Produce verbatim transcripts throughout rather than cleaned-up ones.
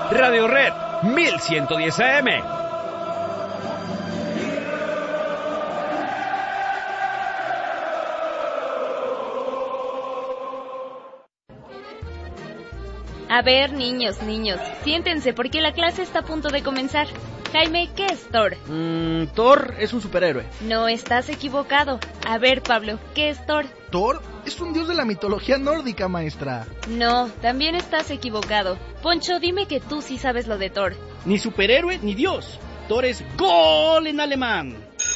Radio Red mil ciento diez A M. A ver, niños, niños, siéntense porque la clase está a punto de comenzar. Jaime, ¿qué es Thor? Mm, Thor es un superhéroe. No, estás equivocado. A ver, Pablo, ¿qué es Thor? Thor es un dios de la mitología nórdica, maestra. No, también estás equivocado. Poncho, dime que tú sí sabes lo de Thor. Ni superhéroe ni dios. Thor es gol en alemán.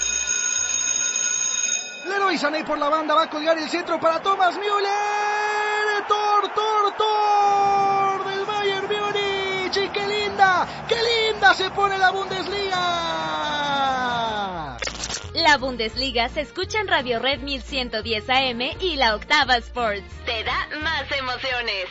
Leroy Sané por la banda va a colgar el centro para Thomas Müller. Thor, Thor, Thor del Bayern Múnich. Y qué linda, qué linda se pone la Bundesliga. La Bundesliga se escucha en Radio Red mil ciento diez A M y la Octava Sports. Te da más emociones.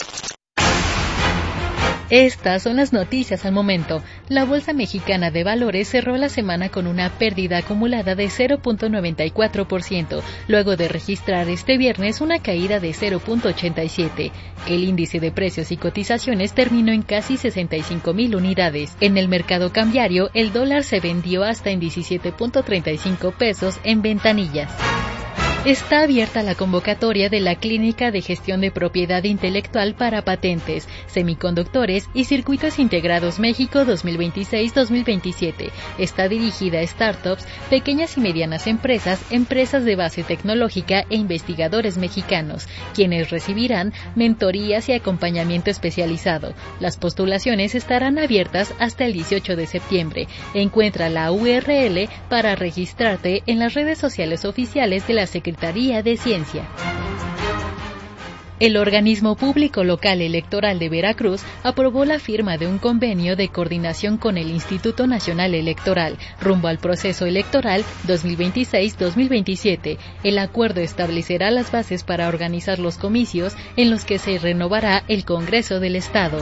Estas son las noticias al momento. La Bolsa Mexicana de Valores cerró la semana con una pérdida acumulada de cero punto noventa y cuatro por ciento, luego de registrar este viernes una caída de cero punto ochenta y siete. El índice de precios y cotizaciones terminó en casi sesenta y cinco mil unidades. En el mercado cambiario, el dólar se vendió hasta en diecisiete punto treinta y cinco pesos en ventanillas. Está abierta la convocatoria de la Clínica de Gestión de Propiedad Intelectual para Patentes, Semiconductores y Circuitos Integrados México dos mil veintiséis dos mil veintisiete. Está dirigida a startups, pequeñas y medianas empresas, empresas de base tecnológica e investigadores mexicanos, quienes recibirán mentorías y acompañamiento especializado. Las postulaciones estarán abiertas hasta el dieciocho de septiembre. Encuentra la U R L para registrarte en las redes sociales oficiales de la Secretaría de Ciencia. El organismo público local electoral de Veracruz aprobó la firma de un convenio de coordinación con el Instituto Nacional Electoral rumbo al proceso electoral dos mil veintiséis dos mil veintisiete. El acuerdo establecerá las bases para organizar los comicios en los que se renovará el Congreso del Estado.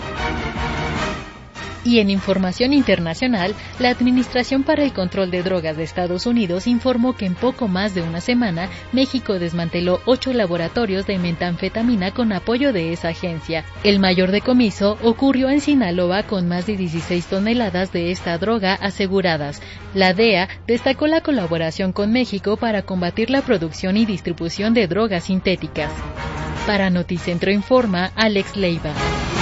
Y en información internacional, la Administración para el Control de Drogas de Estados Unidos informó que en poco más de una semana, México desmanteló ocho laboratorios de metanfetamina con apoyo de esa agencia. El mayor decomiso ocurrió en Sinaloa con más de dieciséis toneladas de esta droga aseguradas. La D E A destacó la colaboración con México para combatir la producción y distribución de drogas sintéticas. Para Noticentro Informa, Alex Leiva.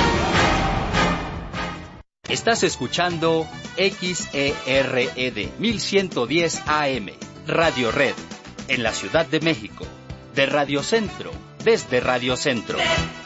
Estás escuchando X E R E D mil ciento diez A M, Radio Red, en la Ciudad de México, de Radio Centro, desde Radio Centro.